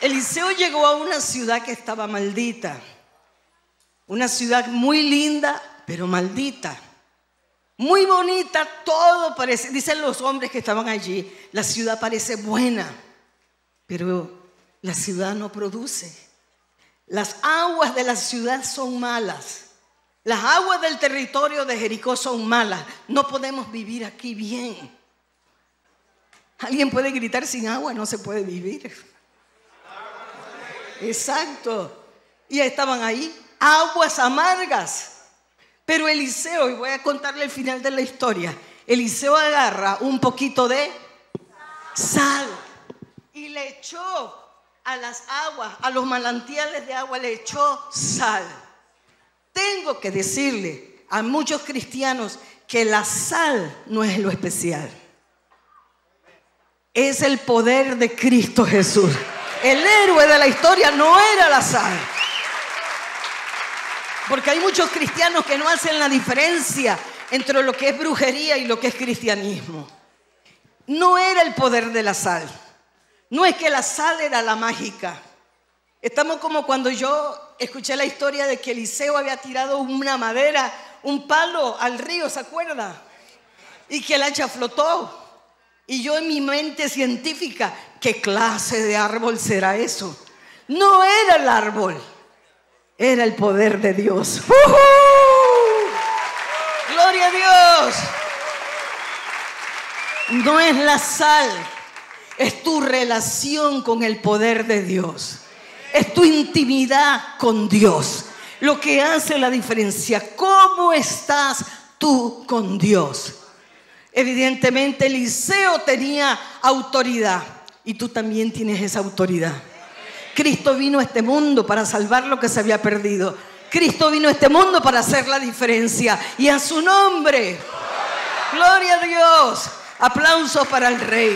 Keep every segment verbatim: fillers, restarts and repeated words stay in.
Eliseo llegó a una ciudad que estaba maldita. Una ciudad muy linda, pero maldita. Muy bonita, todo parece, dicen los hombres que estaban allí, la ciudad parece buena, pero la ciudad no produce. Las aguas de la ciudad son malas. Las aguas del territorio de Jericó son malas. No podemos vivir aquí bien. Alguien puede gritar: sin agua no se puede vivir. Exacto. Y estaban ahí, aguas amargas. Pero Eliseo, y voy a contarle el final de la historia, Eliseo agarra un poquito de sal y le echó a las aguas, a los manantiales de agua, le echó sal. Tengo que decirle a muchos cristianos que la sal no es lo especial. Es el poder de Cristo Jesús. El héroe de la historia no era la sal. Porque hay muchos cristianos que no hacen la diferencia entre lo que es brujería y lo que es cristianismo. No era el poder de la sal. No es que la sal era la mágica. Estamos como cuando yo escuché la historia de que Eliseo había tirado una madera, un palo al río, ¿se acuerda? Y que el hacha flotó. Y yo en mi mente científica, ¿qué clase de árbol será eso? No era el árbol, era el poder de Dios. ¡Uh-huh! ¡Gloria a Dios! No es la sal, es tu relación con el poder de Dios. Es tu intimidad con Dios lo que hace la diferencia. ¿Cómo estás tú con Dios? Evidentemente Eliseo tenía autoridad y tú también tienes esa autoridad. Cristo vino a este mundo para salvar lo que se había perdido. Cristo vino a este mundo para hacer la diferencia, y a su nombre, gloria a Dios. Aplausos para el Rey.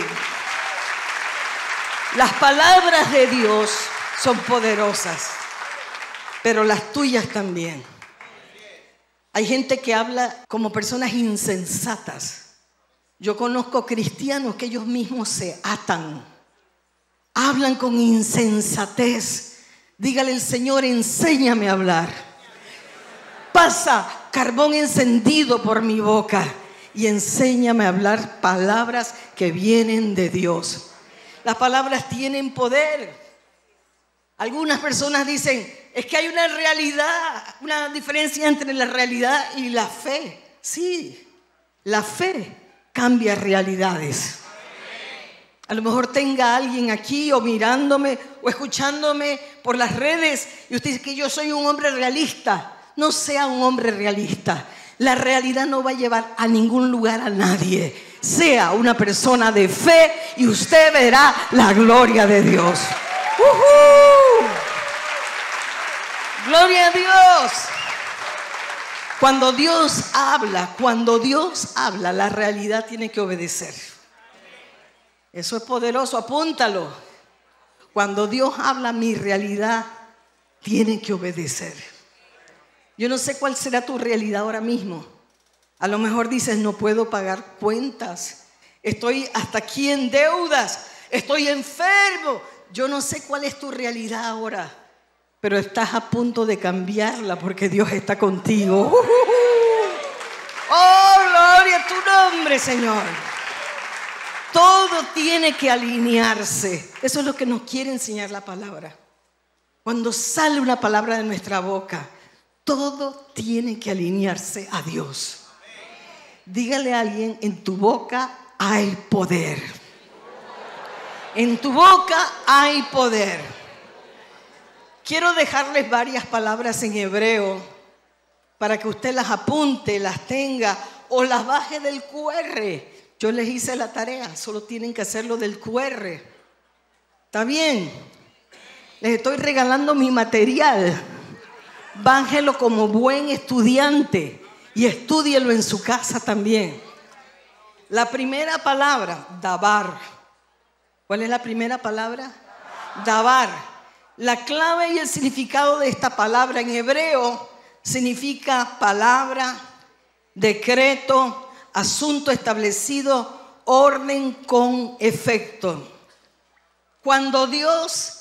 Las palabras de Dios son poderosas, pero las tuyas también. Hay gente que habla como personas insensatas. Yo conozco cristianos que ellos mismos se atan, hablan con insensatez. Dígale al Señor: enséñame a hablar. Pasa carbón encendido por mi boca y enséñame a hablar palabras que vienen de Dios. Las palabras tienen poder. Algunas personas dicen: es que hay una realidad, una diferencia entre la realidad y la fe. Sí, la fe cambia realidades. A lo mejor tenga alguien aquí o mirándome o escuchándome por las redes y usted dice que yo soy un hombre realista. No sea un hombre realista. La realidad no va a llevar a ningún lugar a nadie. Sea una persona de fe y usted verá la gloria de Dios. ¡Uh-huh! ¡Gloria a Dios! Cuando Dios habla, cuando Dios habla, la realidad tiene que obedecer. Eso es poderoso, apúntalo. Cuando Dios habla, mi realidad tiene que obedecer. Yo no sé cuál será tu realidad ahora mismo. A lo mejor dices: no puedo pagar cuentas, estoy hasta aquí en deudas, estoy enfermo. Yo no sé cuál es tu realidad ahora, pero estás a punto de cambiarla porque Dios está contigo. ¡Oh, gloria a tu nombre, Señor! Todo tiene que alinearse. Eso es lo que nos quiere enseñar la palabra. Cuando sale una palabra de nuestra boca, todo tiene que alinearse a Dios. Dígale a alguien: en tu boca hay poder. En tu boca hay poder. Quiero dejarles varias palabras en hebreo para que usted las apunte, las tenga o las baje del cu erre. Yo les hice la tarea, solo tienen que hacerlo del cu erre. ¿Está bien? Les estoy regalando mi material. Bájelo como buen estudiante y estúdielo en su casa también. La primera palabra, dabar. ¿Cuál es la primera palabra? Dabar. La clave y el significado de esta palabra en hebreo significa palabra, decreto, asunto establecido, orden con efecto. Cuando Dios